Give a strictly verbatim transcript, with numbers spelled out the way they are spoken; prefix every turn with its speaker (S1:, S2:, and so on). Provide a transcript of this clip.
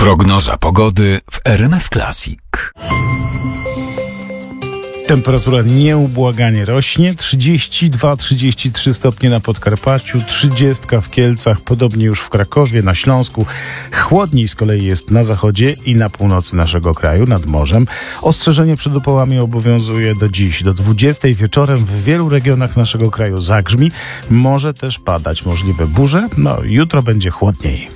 S1: Prognoza pogody w R M F Classic.
S2: Temperatura nieubłaganie rośnie, trzydzieści dwa trzydzieści trzy stopnie na Podkarpaciu, trzydzieści w Kielcach, podobnie już w Krakowie, na Śląsku. Chłodniej z kolei jest na zachodzie i na północy naszego kraju, nad morzem. Ostrzeżenie przed upałami obowiązuje do dziś, do dwudziestej wieczorem w wielu regionach naszego kraju zagrzmi. Może też padać możliwe burze, no jutro będzie chłodniej.